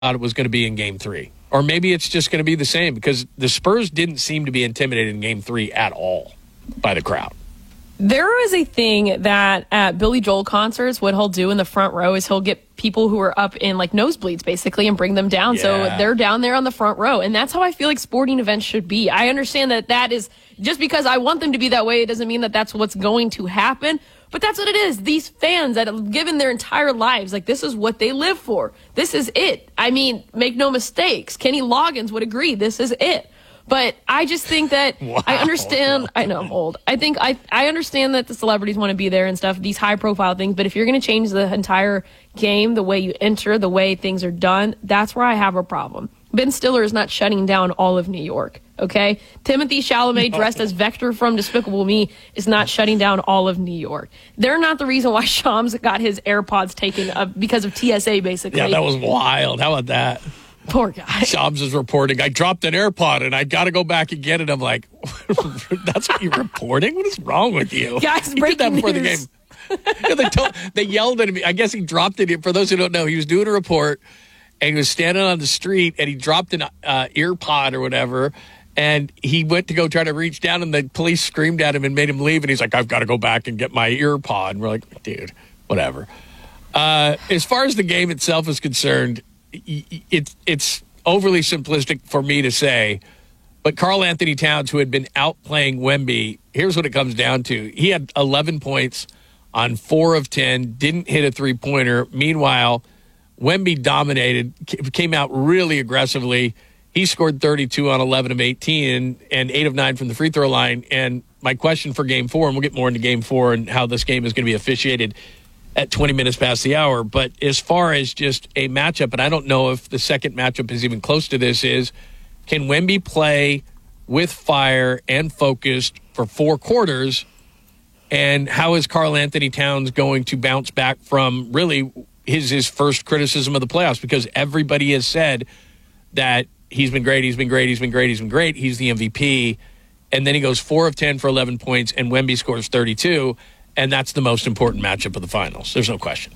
it was going to be in Game 3. Or maybe it's just going to be the same because the Spurs didn't seem to be intimidated in Game 3 at all by the crowd. There is a thing that at Billy Joel concerts, what he'll do in the front row is he'll get people who are up in like nosebleeds basically and bring them down. Yeah. So they're down there on the front row. And that's how I feel like sporting events should be. I understand that is just because I want them to be that way. It doesn't mean that that's what's going to happen. But that's what it is. These fans that have given their entire lives, like this is what they live for. This is it. I mean, make no mistakes. Kenny Loggins would agree. This is it. But I just think that I understand. I know I'm old. I understand that the celebrities want to be there and stuff, these high profile things. But if you're going to change the entire game, the way you enter, the way things are done, that's where I have a problem. Ben Stiller is not shutting down all of New York. Okay. Timothy Chalamet dressed as Vector from Despicable Me is not shutting down all of New York. They're not the reason why Shams got his AirPods taken because of TSA basically. Yeah, that was wild. How about that? Poor guy. Shams is reporting, I dropped an AirPod and I got to go back and get it. I'm like, that's what you're reporting? What is wrong with you? Guys, he did that before the game. They yelled at him. I guess he dropped it. For those who don't know, he was doing a report and he was standing on the street and he dropped an earpod or whatever. And he went to go try to reach down and the police screamed at him and made him leave. And he's like, I've got to go back and get my earpod. And we're like, dude, whatever. As far as the game itself is concerned, it's overly simplistic for me to say, but Karl Anthony Towns, who had been outplaying Wemby, here's what it comes down to. He had 11 points on 4 of 10, didn't hit a three-pointer. Meanwhile, Wemby dominated, came out really aggressively. He scored 32 on 11 of 18 and 8 of 9 from the free throw line. And my question for Game 4, and we'll get more into Game 4 and how this game is going to be officiated at 20 minutes past the hour. But as far as just a matchup, and I don't know if the second matchup is even close to this, is can Wemby play with fire and focused for 4 quarters? And how is Karl Anthony Towns going to bounce back from really his first criticism of the playoffs? Because everybody has said that he's been great, he's been great, he's been great, he's been great. He's the MVP. And then he goes 4 of 10 for 11 points, and Wemby scores 32. And that's the most important matchup of the finals. There's no question.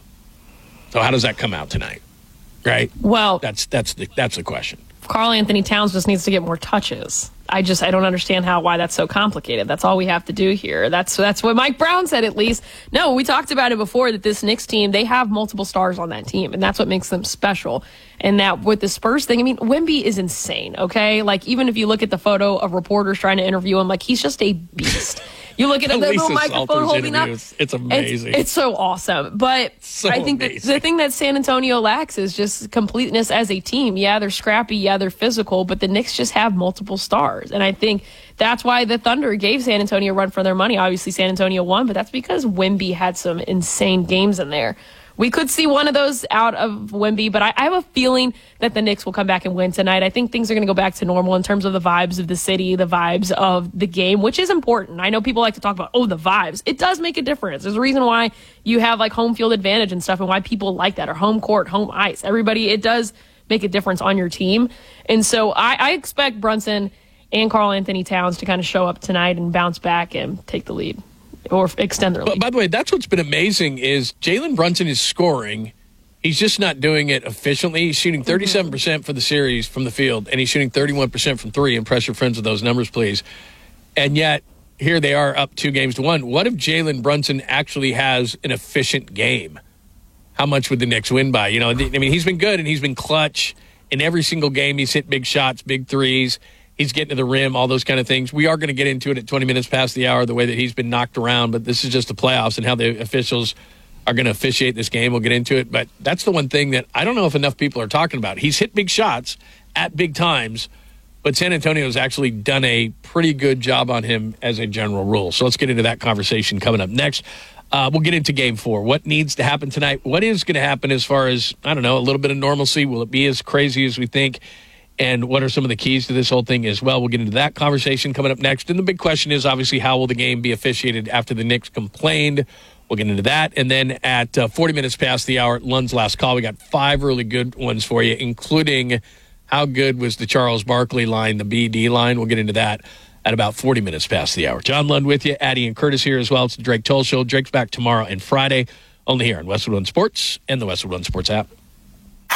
So how does that come out tonight? Right? Well, that's the question. Karl Anthony Towns just needs to get more touches. I don't understand why that's so complicated. That's all we have to do here. That's what Mike Brown said, at least. No, we talked about it before that this Knicks team, they have multiple stars on that team, and that's what makes them special. And that with the Spurs thing, I mean, Wemby is insane, okay? Like, even if you look at the photo of reporters trying to interview him, like, he's just a beast. You look at the little microphone holding up. It's amazing. It's so awesome. But I think the thing that San Antonio lacks is just completeness as a team. Yeah, they're scrappy. Yeah, they're physical. But the Knicks just have multiple stars. And I think that's why the Thunder gave San Antonio a run for their money. Obviously, San Antonio won, but that's because Wemby had some insane games in there. We could see one of those out of Wemby, but I have a feeling that the Knicks will come back and win tonight. I think things are going to go back to normal in terms of the vibes of the city, the vibes of the game, which is important. I know people like to talk about, the vibes. It does make a difference. There's a reason why you have like home field advantage and stuff and why people like that, or home court, home ice. Everybody, it does make a difference on your team. And so I expect Brunson and Karl Anthony Towns to kind of show up tonight and bounce back and take the lead. Or extend their lead. By the way, that's what's been amazing is Jalen Brunson is scoring. He's just not doing it efficiently. He's shooting 37% for the series from the field, and he's shooting 31% from 3. Impress your friends with those numbers, please. And yet, here they are up 2-1. What if Jalen Brunson actually has an efficient game? How much would the Knicks win by? I mean, he's been good, and he's been clutch in every single game. He's hit big shots, big threes. He's getting to the rim, all those kind of things. We are going to get into it at 20 minutes past the hour, the way that he's been knocked around. But this is just the playoffs and how the officials are going to officiate this game. We'll get into it. But that's the one thing that I don't know if enough people are talking about. He's hit big shots at big times, but San Antonio's actually done a pretty good job on him as a general rule. So let's get into that conversation coming up next. We'll get into Game 4. What needs to happen tonight? What is going to happen as far as, a little bit of normalcy? Will it be as crazy as we think? And what are some of the keys to this whole thing as well? We'll get into that conversation coming up next. And the big question is, obviously, how will the game be officiated after the Knicks complained? We'll get into that. And then at 40 minutes past the hour, Lund's Last Call, we got 5 really good ones for you, including how good was the Charles Barkley line, the BD line. We'll get into that at about 40 minutes past the hour. John Lund with you, Addie and Curtis here as well. It's the Drake Toll Show. Drake's back tomorrow and Friday, only here on Westwood One Sports and the Westwood One Sports app.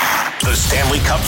The Stanley Cup